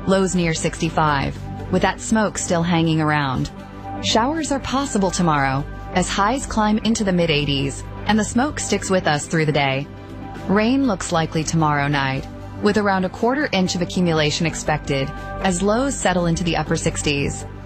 lows near 65, with that smoke still hanging around. Showers are possible tomorrow, as highs climb into the mid-80s, and the smoke sticks with us through the day. Rain looks likely tomorrow night, with around a quarter inch of accumulation expected, as lows settle into the upper 60s.